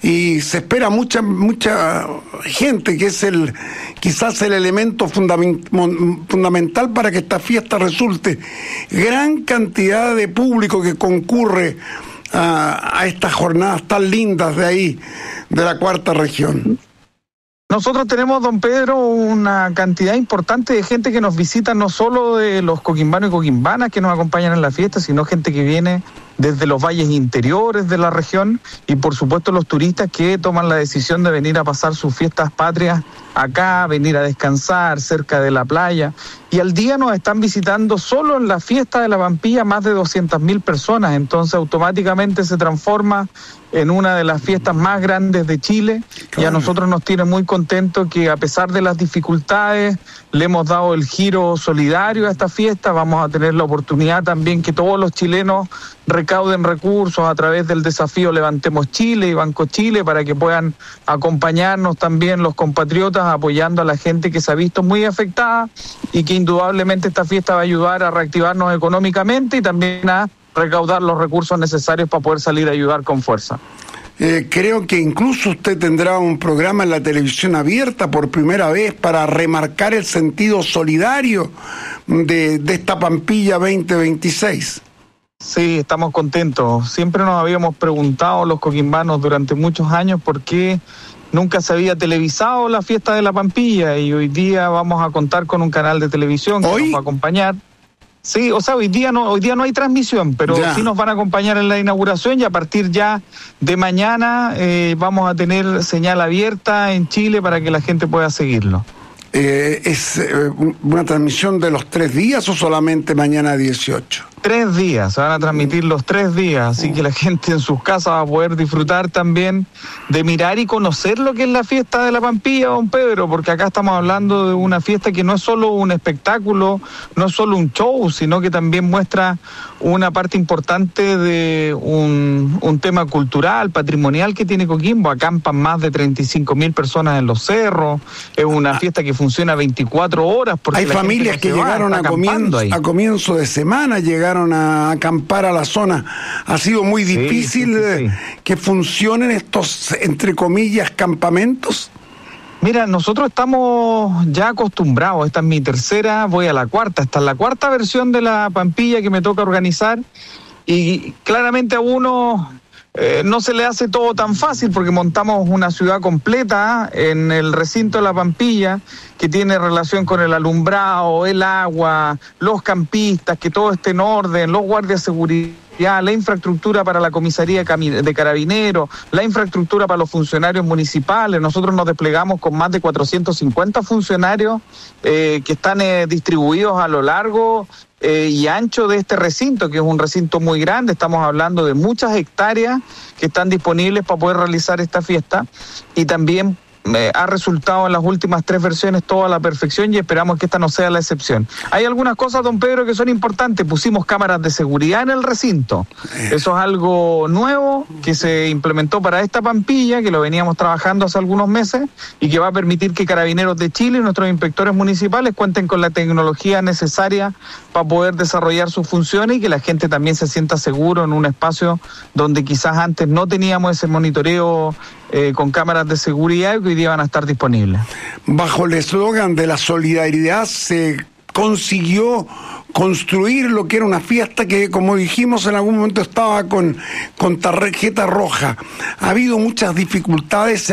y se espera mucha gente, que es quizás el elemento fundamental para que esta fiesta resulte. Gran cantidad de público que concurre a estas jornadas tan lindas de ahí, de la cuarta región. Nosotros tenemos, don Pedro, una cantidad importante de gente que nos visita, no solo de los coquimbanos y coquimbanas que nos acompañan en la fiesta, sino gente que viene desde los valles interiores de la región y por supuesto los turistas que toman la decisión de venir a pasar sus fiestas patrias acá, venir a descansar cerca de la playa. Y al día nos están visitando solo en la fiesta de la Pampilla más de 200.000 personas, entonces automáticamente se transforma en una de las fiestas más grandes de Chile. Claro. Y a nosotros nos tiene muy contentos que a pesar de las dificultades le hemos dado el giro solidario a esta fiesta. Vamos a tener la oportunidad también que todos los chilenos recauden recursos a través del desafío Levantemos Chile y Banco Chile para que puedan acompañarnos también los compatriotas apoyando a la gente que se ha visto muy afectada y que indudablemente esta fiesta va a ayudar a reactivarnos económicamente y también a recaudar los recursos necesarios para poder salir a ayudar con fuerza. Creo que incluso usted tendrá un programa en la televisión abierta por primera vez para remarcar el sentido solidario de esta Pampilla 2026. Sí, estamos contentos. Siempre nos habíamos preguntado los coquimbanos durante muchos años por qué nunca se había televisado la fiesta de la Pampilla y hoy día vamos a contar con un canal de televisión que nos va a acompañar. Sí, o sea, hoy día no hay transmisión, pero sí nos van a acompañar en la inauguración y a partir ya de mañana vamos a tener señal abierta en Chile para que la gente pueda seguirlo. ¿Es una transmisión de los 3 días o solamente mañana 18? 3 días, se van a transmitir los 3 días, así que la gente en sus casas va a poder disfrutar también de mirar y conocer lo que es la fiesta de la Pampilla, don Pedro, porque acá estamos hablando de una fiesta que no es solo un espectáculo, no es solo un show, sino que también muestra una parte importante de un tema cultural, patrimonial que tiene Coquimbo. Acampan más de 35.000 personas en los cerros, es una fiesta que funciona 24 horas. Porque hay familias que llegaron a comienzo de semana, llegaron a acampar a la zona. Ha sido muy difícil que funcionen estos, entre comillas, campamentos. Mira, nosotros estamos ya acostumbrados, esta es mi tercera, voy a la cuarta, esta es la cuarta versión de la Pampilla que me toca organizar y claramente a uno no se le hace todo tan fácil porque montamos una ciudad completa en el recinto de la Pampilla que tiene relación con el alumbrado, el agua, los campistas, que todo esté en orden, los guardias de seguridad, la infraestructura para la comisaría de carabineros, la infraestructura para los funcionarios municipales. Nosotros nos desplegamos con más de 450 funcionarios que están distribuidos a lo largo y ancho de este recinto, que es un recinto muy grande. Estamos hablando de muchas hectáreas que están disponibles para poder realizar esta fiesta y también ha resultado en las últimas 3 versiones todo a la perfección y esperamos que esta no sea la excepción. Hay algunas cosas, don Pedro, que son importantes. Pusimos cámaras de seguridad en el recinto. Eso es algo nuevo que se implementó para esta Pampilla, que lo veníamos trabajando hace algunos meses y que va a permitir que Carabineros de Chile y nuestros inspectores municipales cuenten con la tecnología necesaria para poder desarrollar sus funciones y que la gente también se sienta seguro en un espacio donde quizás antes no teníamos ese monitoreo con cámaras de seguridad y que hoy día van a estar disponibles. Bajo el eslogan de la solidaridad se consiguió construir lo que era una fiesta que, como dijimos, en algún momento estaba con tarjeta roja. Ha habido muchas dificultades,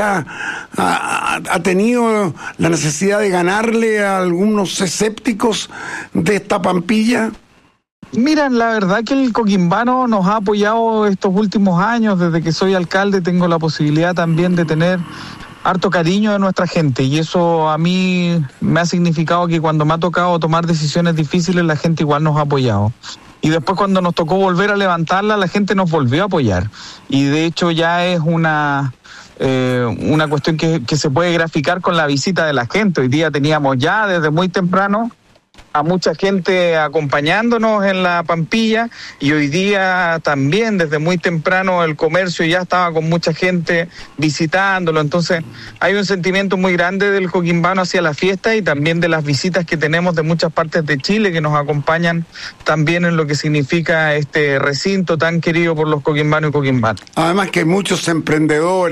ha tenido la necesidad de ganarle a algunos escépticos de esta Pampilla. Mira, la verdad que el coquimbano nos ha apoyado estos últimos años. Desde que soy alcalde tengo la posibilidad también de tener harto cariño de nuestra gente y eso a mí me ha significado que cuando me ha tocado tomar decisiones difíciles la gente igual nos ha apoyado. Y después cuando nos tocó volver a levantarla la gente nos volvió a apoyar y de hecho ya es una cuestión que se puede graficar con la visita de la gente. Hoy día teníamos ya desde muy temprano a mucha gente acompañándonos en la Pampilla y hoy día también desde muy temprano el comercio ya estaba con mucha gente visitándolo. Entonces hay un sentimiento muy grande del coquimbano hacia la fiesta y también de las visitas que tenemos de muchas partes de Chile que nos acompañan también en lo que significa este recinto tan querido por los coquimbanos y coquimbanas. Además que hay muchos emprendedores